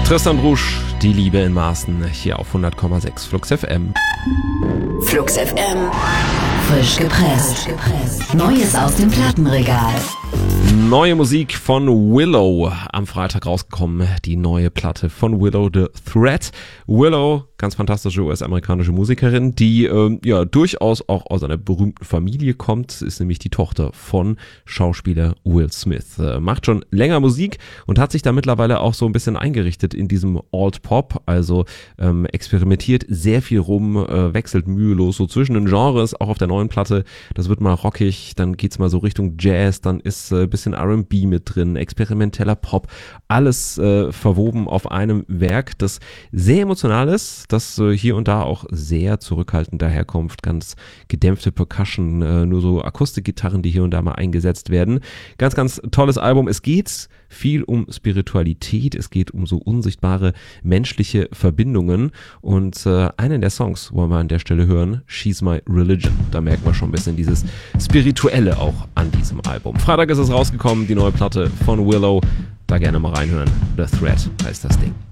Tristan Brusch, die Liebe in Maßen, hier auf 100,6 Flux FM. Flux FM, frisch gepresst. Neues aus dem Plattenregal. Neue Musik von Willow, am Freitag rausgekommen, die neue Platte von Willow the Threat. Willow, ganz fantastische US-amerikanische Musikerin, die durchaus auch aus einer berühmten Familie kommt, ist nämlich die Tochter von Schauspieler Will Smith. Macht schon länger Musik und hat sich da mittlerweile auch so ein bisschen eingerichtet in diesem Alt-Pop, also experimentiert sehr viel rum, wechselt mühelos so zwischen den Genres, auch auf der neuen Platte. Das wird mal rockig, dann geht's mal so Richtung Jazz, dann ist bisschen R&B mit drin, experimenteller Pop, alles verwoben auf einem Werk, das sehr emotional ist, das hier und da auch sehr zurückhaltend daherkommt, ganz gedämpfte Percussion, nur so Akustikgitarren, die hier und da mal eingesetzt werden. Ganz, ganz tolles Album. Es geht viel um Spiritualität, es geht um so unsichtbare menschliche Verbindungen und einen der Songs wollen wir an der Stelle hören, She's My Religion. Da merken wir schon ein bisschen dieses Spirituelle auch an diesem Album. Freitag ist es rausgekommen, die neue Platte von Willow. Da gerne mal reinhören. The Threat heißt das Ding.